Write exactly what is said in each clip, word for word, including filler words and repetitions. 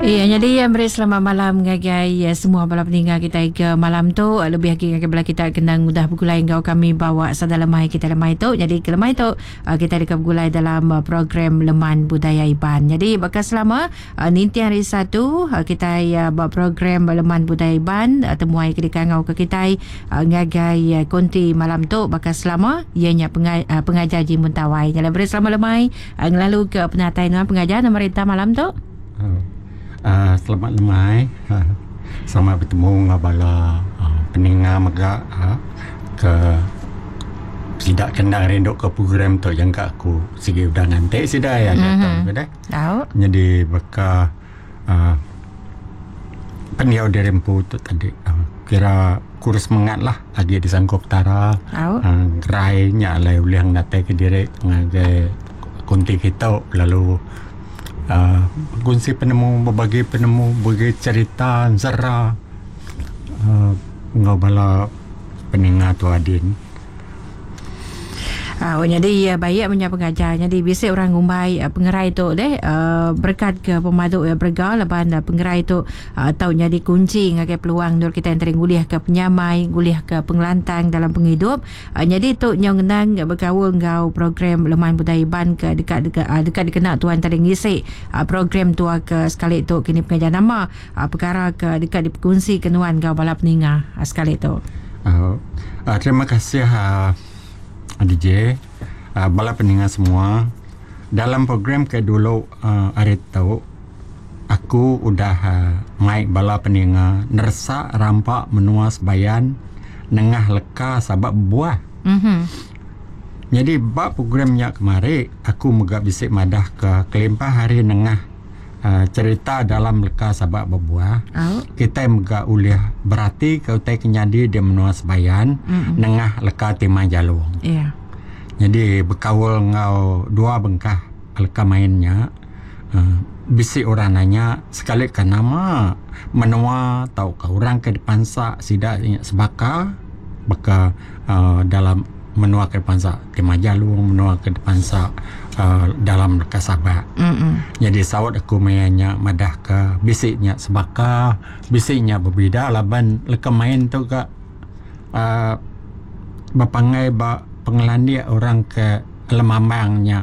Ya, jadi yang beri selamat malam ngagai ya, semua bala peninggal kita ke malam tu. Lebih lagi ngagai bala kita kenang mudah bergulai ngau kami bawa sada lemai kita lemai tu. Jadi ke lemai tu kita dekat bergulai dalam program Leman Budaya Iban. Jadi bakal selama ninti hari satu kita ya buat program Leman Budaya Iban temuai ke dekat ngau ke kita ngagai konti malam tu bakal selama ianya pengajar Ji Muntawai. Jadi beri selamat lemai ngelalu ke penatai pengajar pemerintah malam tu. Oh. Uh, selamat lemai, uh, selamat bertemu dengan bala uh, pendengar megak uh, ke tidak kena renduk ke program tu yang kat aku segi udah nanti sudah ya datang mm-hmm. dah. Tahu. Jadi bakal uh, pendiau dirempu tu tadi uh, kira kurus mengat lah lagi di Sangkop Utara. Tahu. Uh, gerai nya lah uliang nanti ke direk ngagai konti kita lalu Uh, kunci penemu, berbagi penemu, berbagi cerita, zara uh, ngabala peninggal tu adin. Ah, uh, jadi uh, baik punya pengajar. Jadi biasa orang ngumbai uh, pengerai tu deh uh, berkat ke pemaduk ya berga leban uh, pengerai tu uh, tahu jadi kunci ngagai peluang nur kita yang tering guliah ke penyamai, guliah ke pengelantang dalam penghidup. Uh, jadi tu nyong nang bergaul ngau program Leman Budaya Iban ke dekat dekat uh, dekat dikenal tuan tering ngisi uh, program tu ke sekali tu kini pengajar nama uh, perkara ke dekat diperkongsi kenuan ngau bala peninggal uh, sekali tu. Uh, uh, terima kasih uh, D J, uh, bala pendengar semua. Dalam program ke dulu uh, hari tu aku udah uh, mai bala pendengar nersa rampak menuas bayan nengah leka sabab buah. Mhm. Jadi bab programnya kemari aku megak bisik madah ke kelimpah hari nengah uh, cerita dalam leka sabab berbuah. Oh. Kita megak uliah berarti kau tai kenyadi dia menuas bayan mm-hmm. nengah leka timah jalung. Iya. Yeah. Jadi berkawal ngau dua bengkah leka mainnya uh, bisik orang nanya sekali kan nama menua tahu kau orang ke depan sa sidak sebaka baka uh, dalam menua ke depan sa timah jalung menua ke depan sa uh, dalam leka sabak. Mm-mm. Jadi sawat aku mainnya madah ke bisiknya sebaka bisiknya berbeda laban leka main tu ke uh, bapangai ba pengelandi orang ke lemambangnya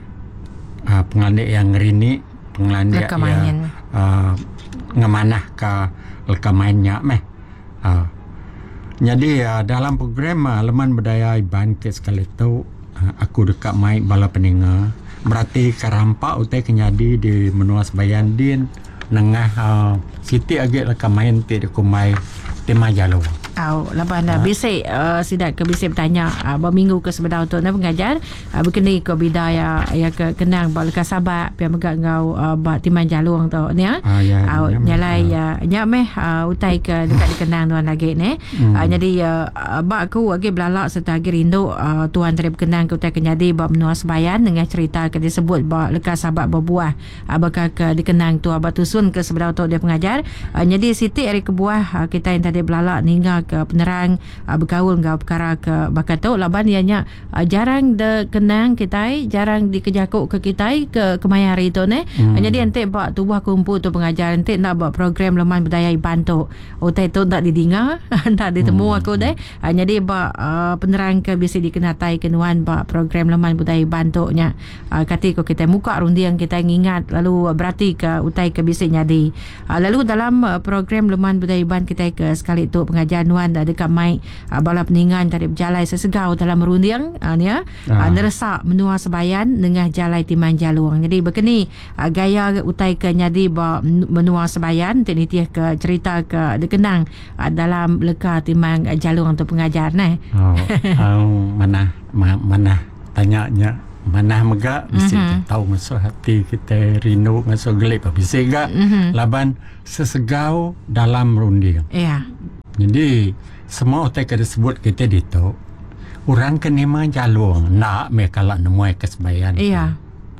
uh, pengelandi yang ngerini pengelandi yang uh, ngemanah ke leka mainnya meh uh, jadi uh, dalam program uh, Leman Budaya Iban ke sekali tu uh, aku dekat main bala pendengar berarti karampak utai kenyadi di menuas bayan din nengah uh, siti agak leka main ti dikumai tema jalur. Au, laban ha? Bisik uh, sidak ke bisik bertanya uh, berminggu ke sebenar untuk nak pengajar uh, berkenai ke bidaya ya ke kenang bal kasabak pia megak ngau uh, ba timan jalung tu ni ah ya, au nyalai ya nya meh uh, utai ke dekat dikenang tuan lagi ni hmm. uh, jadi uh, ba aku lagi belalak serta lagi rindu uh, tuan terip kenang ke utai kenyadi ba menuas bayan dengan cerita ke disebut ba lekas sabak berbuah uh, bakal ke dikenang tu ba tusun ke sebenar untuk dia pengajar uh, jadi siti hari kebuah uh, kita yang tadi belalak ninggal ke penerang uh, bergaul ngau perkara ke bakat tu laban ianya uh, jarang de kenang kita jarang dikejakuk ke kita ke kemayari tu ni hmm. uh, jadi ente buat tubuh kumpul tu pengajar ente nak buat program Leman Budaya Iban tu utai tu tak didengar tak ditemu hmm. aku deh uh, jadi buat uh, penerang ke biasa dikenatai kenuan buat program Leman Budaya Iban tu nya uh, kati ko kita muka rundi yang kita ingat lalu uh, berarti ke utai ke biasa nyadi uh, lalu dalam uh, program Leman Budaya Iban kita ke sekali tu pengajar dah dekat mai uh, bala peningan tadi berjalai sesegau dalam merunding uh, ni uh, ah. uh, neresak menua sebayan dengan jalai timan jalung. Jadi begini uh, gaya utai ke nyadi ba menua sebayan tinitiah ke cerita ke dikenang uh, dalam leka timan uh, jalung untuk pengajar nah. Oh, oh mana ma, mana tanyanya mana megak bisa mm-hmm. tahu masuk hati kita rindu masuk gelip bisa gak mm-hmm. laban sesegau dalam runding. Iya. Yeah. Jadi semua utai ke disebut kita dito orang ke nema jalung nak mereka lah nemuai kesebayan. Iya.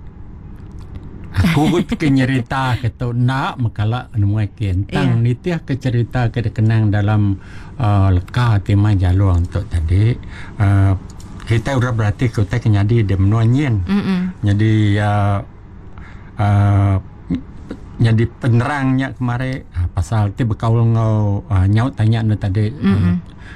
Aku ke nyerita kata nak makalah nemuai kentang iya. Nitiah ke cerita ke dikenang dalam uh, leka tema jalung tu tadi uh, kita udah berarti kita kenyadi dia menuanyin. Jadi uh, uh, jadi penerangnya kemarin uh, pasal ti berkaul ngau uh, nyaut tanya nu tadi uh,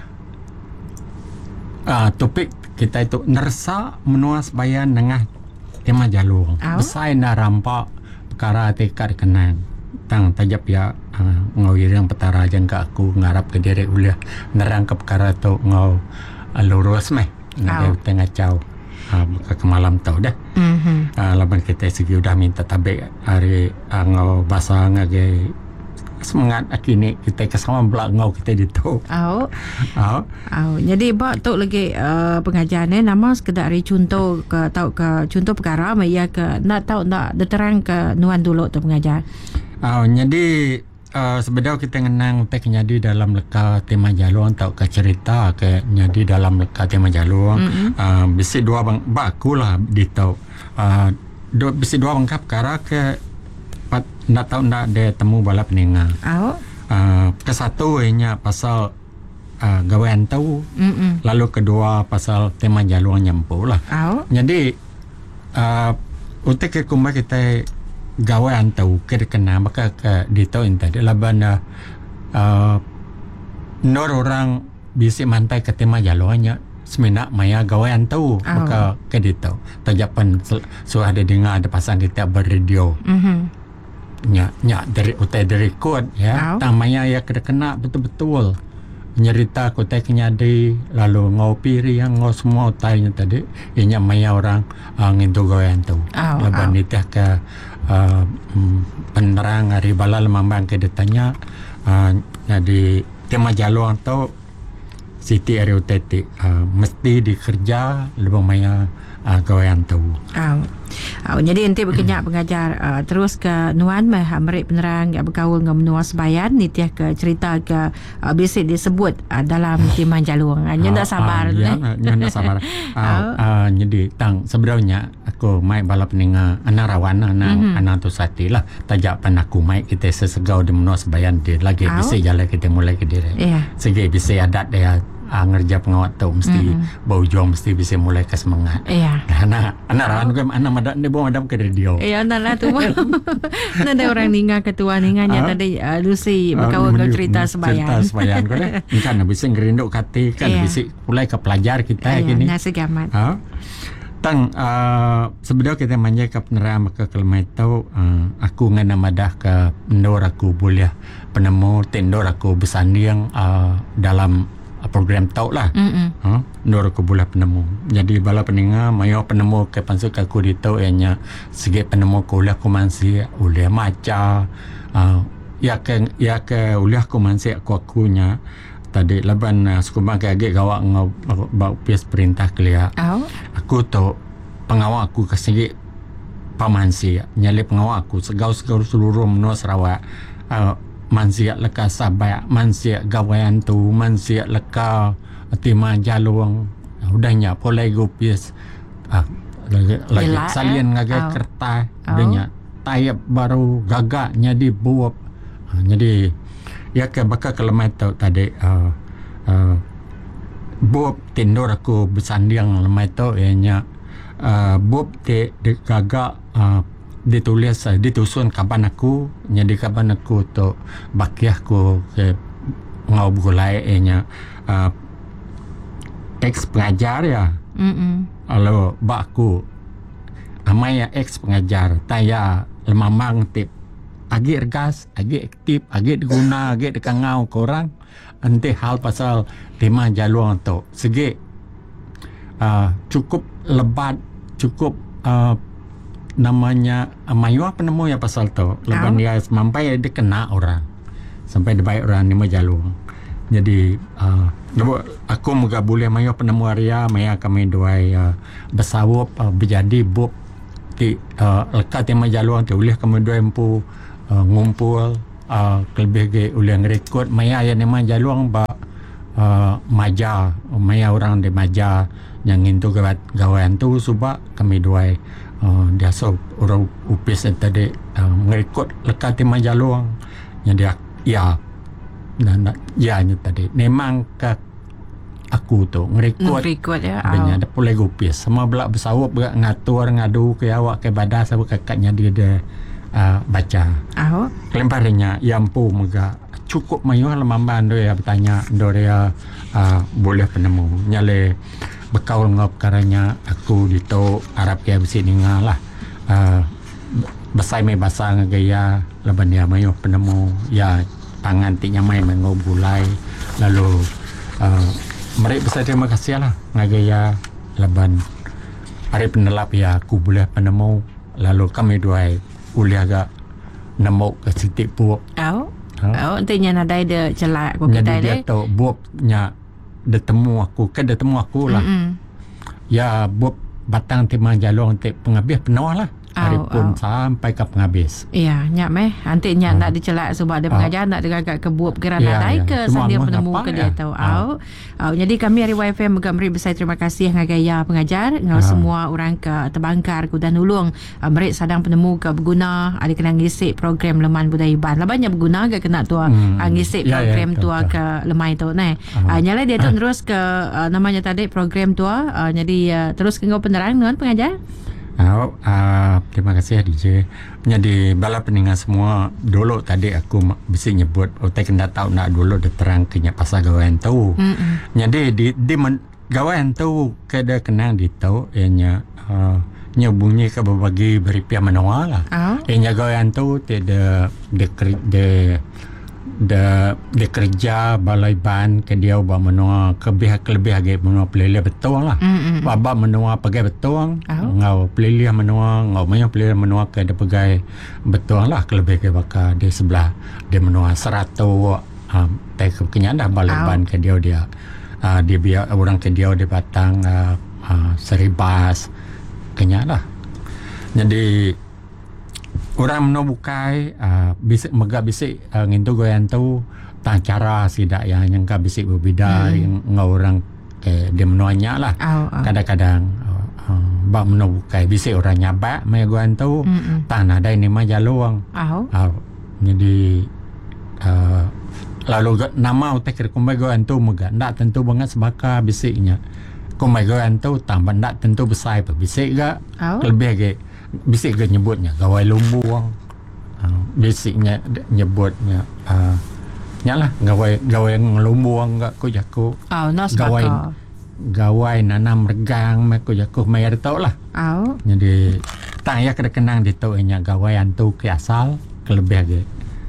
uh, topik kita itu nersa menua sebayan dengan tema jalur oh. besai na rampak perkara tekad kenang tang tajap ya uh, ngau irang petara jangka aku ngarap ke diri uliah nerang ke perkara tu ngau uh, lurus meh ngau oh. tengah cau uh, ke malam tau dah mm-hmm. uh, laban kita segi udah minta tabik hari uh, ngau bahasa ngage semangat akini kita kesama belak ngau kita ditu oh. oh. Oh, jadi bak tok lagi uh, pengajar ni nama sekedar dari contoh ke tahu ke contoh perkara maya ke nak tahu nak diterang ke nuan dulu tu pengajar. Oh, jadi uh, sebenarnya kita ngenang tek nyadi dalam leka tema jalur atau ke cerita ke nyadi dalam leka tema jalur mm-hmm. uh, bisi dua bang baku lah ditau uh, dua bisi dua bangkap perkara ke pat nak tahu nak dia temu bala peninga. Oh. Uh, ke satu ianya pasal uh, gawean tahu. Mm-mm. Lalu kedua pasal tema jalur nyampu lah. Oh. Jadi uh, untuk ke kumba kita gawean tahu ke kena maka ke ditau tadi laban uh, nor orang bisi mantai ke tema jalurnya semena maya gawean tahu oh. maka ke ditau tajapan so ada dengar ada pasang kita berradio. Mhm. Nya nya dari utai dari kod ya. Oh. Tamanya ya kena kena betul-betul. Nyerita ko tay kenyadi lalu ngau piri yang ngau semua utainya tadi inya maya orang uh, ngintu gawean tu. Oh, Laban oh. itah ke uh, penerang hari balal mambang ke ditanya uh, jadi tema jalur tu Siti hari utai uh, mesti dikerja lebih maya uh, gawean tu. Oh. Oh, jadi nanti berkenyak pengajar uh, terus ke nuan meh merik penerang yang berkaul dengan menua sebayan ni tiah ke cerita ke uh, bisik disebut uh, dalam timan jalur. Nya nak sabar ya, nya nak sabar. uh, uh, jadi tang sebenarnya aku mai bala peninga anak rawan anak mm-hmm. anak tu sati lah tajapan aku mai kita sesegau di menua sebayan dia lagi oh. bisik jalan kita mulai ke diri. Yeah. Segi bisik adat dia uh, ngerja pengawat tu mesti mm-hmm. bau jom mesti bisa mulai ke semangat. Iya. Yeah. Anak anak rawan ke anak madak ni bawa madam ke radio. Iya, nah lah tu. Nah ada orang ninga ketua ninganya tadi uh, Lucy berkawan uh, cerita sebayan. Cerita sebayan ko deh. Kan bisa ngerinduk kati kan yeah. bisa mulai ke pelajar kita yeah, gini. Nah segamat. Ha. Tang uh, sebenarnya kita manja ke penerang ke kelmai tau uh, aku ngana madah ke ndor aku boleh penemu tendor aku bersanding uh, dalam program tau lah. Ha, ndor aku boleh penemu. Jadi bala peninga mayo penemu ke pansuk aku ditau ianya segi penemu kuliah aku mansi uliah maca uh, ya ke ya ke uliah aku mansi aku akunya tadi laban uh, sekumbang ke agak gawak ngau bau pias perintah kelia. Oh. Aku tu pengawal aku ke segi pamansi nyali pengawal aku segau-segau seluruh menua Sarawak. Uh, mansia leka sabaya mansia gawean tu mansia leka tima jalung udahnya polai gopis ah lagi lagi Gila, salien eh? ngage oh. kertas oh. udahnya tayap baru gagak nyadi buap ah, jadi ya ke bakal kelemah tu tadi uh, uh, buap tindor aku bersanding lemah tu ianya uh, buap te de gagak uh, ditulis uh, ditusun kaban aku jadi kaban aku tu bakiah aku ke ngau bulai enya uh, ex pengajar ya mm lalu bak aku amai ya ex pengajar taya lemamang tip agi ergas agi aktif agi diguna agi dekangau korang ente hal pasal tema jalur tu segi uh, cukup lebat cukup uh, namanya mayu apa namo ya pasal tu leban dia sampai dia kena orang sampai dia baik orang ni majalur jadi uh, aku moga boleh mayu penemu area maya kami dua uh, bersawap uh, berjadi bub di uh, lekat yang majalur tu boleh kami dua empu uh, ngumpul uh, lebih ke boleh ngerekod maya yang nama jalur ba uh, maja maya orang di maja yang itu gawain tu subak kami dua Uh, dia so orang upis tadi uh, ngerekod lekat di majalur yang dia ya dan ya nya tadi memang ke aku tu ngerekod ngerekod ya banyak ada pulai upis sama belak bersawap belak ngatur ngadu ke awak ke badas apa kakaknya dia dia uh, baca. Au. Kelemparnya yampu mega cukup mayuh lamamban do ya bertanya do ya uh, boleh penemu nyale bekau ngop karanya aku dito Arab ke besi ningalah uh, besai mai basa ngagaya laban ya mayuh penemu ya tangan ti nyamai mengob gulai lalu uh, mereka besar terima kasih lah ngagaya laban hari penelap ya aku boleh penemu lalu kami dua uliah agak nemu ke sitik puak. Au. Oh, nantinya nadai dia celak aku kita dia dia. tahu buapnya dia temu aku ke dia temu aku lah. Mm-hmm. Ya buap batang timah jalur nanti penghabis penuh lah. Hari pun sampai ke penghabis. Ya, nyak meh. Nanti nyak nak dicelak sebab dia pengajar nak digagak ke buap kerana ya, nadai ya. Ke sandia penemu ke dia ya. Tahu. Au. Au. Jadi kami hari Y F M agak beri besar terima kasih ngagaya pengajar ngau semua orang ke terbangkar ke dan ulung mereka sadang penemu ke berguna ada kena ngisik program Leman Budaya Iban. Lah banyak berguna agak kena tua hmm. ngisik ya, program ya, tua ke lemai tu nah. Uh, nyala dia tu terus ke uh, namanya tadi program tua uh, jadi uh, terus ke ngau penerang tuan pengajar. Uh, uh, terima kasih D J. Jadi bala pendengar semua dulu tadi aku bisa nyebut otak kena tahu nak dulu dia terang kenya pasal gawain tu. Mm-mm. Jadi di di men, gawain tu kada kenang di tahu ianya uh, nyebunyi ke berbagi beri pihak menua lah. Oh. Ianya gawain tu tidak de de de de kerja balai ban ke dia ba menua kebih kelebih age menua pelilih betul lah. Mm-hmm. Baba menua pagai betul. Oh. Ngau pelilih menua ngau mayo pelilih menua ke dia pagai betul lah kelebih ke baka di sebelah dia menua seratus um, teh kenyang dah balai oh. ban ke dia dia uh, dia biar orang ke dia di batang uh, uh, seribas kenyang lah. Jadi orang meno bukai uh, bisik megak bisik uh, ngintu goyan tu tang cara sidak yang nyangka bisik berbeda hmm. ngau orang ke dia menuanya lah. Oh, oh. Kadang-kadang uh, uh, bak meno bukai bisik orang nyabak mai goyan tu hmm. tang ada ni mah jaluang. Oh. Uh, jadi uh, lalu nama utek kumbai goyan tu megak ndak tentu banget sebaka bisiknya. Kumbai goyan tu tang ndak tentu besar bisik gak oh. lebih ke bisik ke nyebutnya gawai lumbuang uh, bisiknya nyebutnya uh, nyalah gawai gawai ngelumbuang gak ku jaku oh, no gawai gawai nanam regang mak ku jaku mai tau lah oh. Jadi tang ya kena kenang di tau nya gawai antu ke asal kelebih ge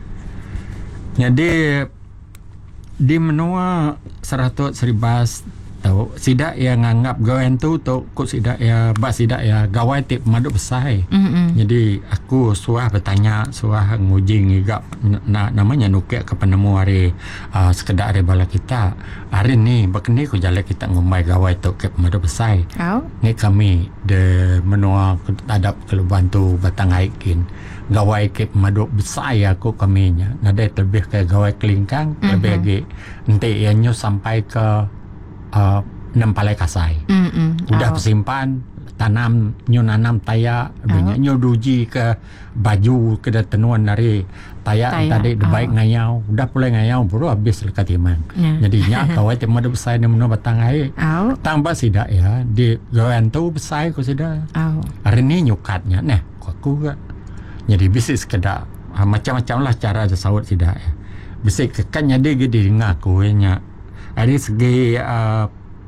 jadi di menua seratus seribas tahu sidak yang nganggap gawain tu tu kok sidak ya bak sidak ya gawai tip madu besar. Mm-hmm. Jadi aku suah bertanya suah ngujing juga na, namanya nukek ke penemu hari uh, sekedar hari bala kita hari ni bakni ku jalan kita ngumai gawai tu ke madu besar. Oh. Ni kami de menua adap kalau bantu batang aikin gawai ke madu besar ya aku kami nya nada lebih ke gawai kelingkang mm-hmm. lebih lagi nanti ianyo sampai ke Uh, enam palai kasai. Mm-mm. Udah oh. Simpan tanam nyo nanam tayak banyak oh. nyo duji ke baju ke tenuan dari tayak tadi oh. baik ngayau udah pulai ngayau baru habis lekat iman. Yeah. Jadi nya kawai tema ada besar ni meno batang air. Oh. Tambah sidak ya di gawan tu besar ko sidak. Oh. Hari ni nyukatnya nah aku gak. Jadi bisik sekedar uh, macam-macam lah cara sahut sidak ya. Bisik kekan jadi gede ngaku nya ada segi uh,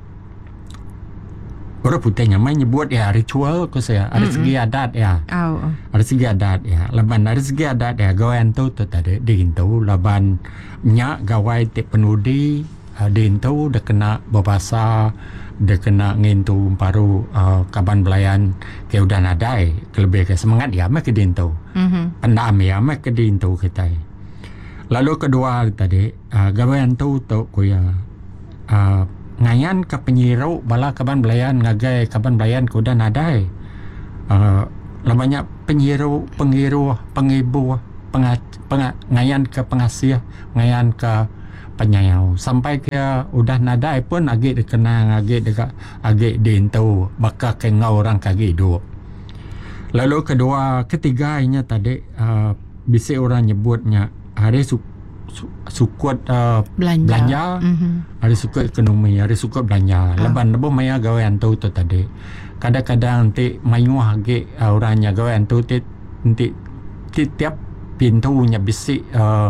orang putihnya main nyebut ya ritual ko saya ada mm-hmm. segi adat ya oh, oh. ada segi adat ya laban ada segi adat ya gawain tu tu tadi diintu laban nya gawai te penudi uh, diintu dah kena berbahasa dah kena ngintu paru uh, kaban belayan ke udah nadai kelebih ke semangat ya mak ke diintu mm-hmm. pendam ya mak ke diintu kita. Lalu kedua tadi uh, gawain tu tu ko ya Uh, ngayan ke penyiru bala kaban belayan ngagai kaban belayan kuda nadai uh, lamanya penyiru pengiru pengibu penga, penga, ngayan ke pengasih ngayan ke penyayau sampai ke udah nadai pun agi dikenang agi dekat agi diintu baka ke ngau orang kagi hidup. Lalu kedua ketiganya tadi uh, bisa orang nyebutnya hari su sukut uh, belanja, belanja. Mm-hmm. Ada sukut ekonomi, ada sukut belanja. Oh. Leban lebo maya gawean tu tu tadi. Kadang-kadang nanti mayu hage uh, orangnya gawean tu nanti setiap pintunya bisik uh,